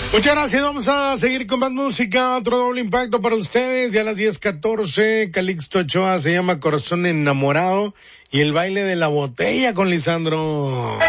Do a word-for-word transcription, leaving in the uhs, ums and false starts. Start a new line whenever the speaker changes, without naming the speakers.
Muchas gracias, vamos a seguir con más música, otro doble impacto para ustedes, ya a las diez catorce, Calixto Ochoa se llama Corazón Enamorado y el baile de la botella con Lisandro.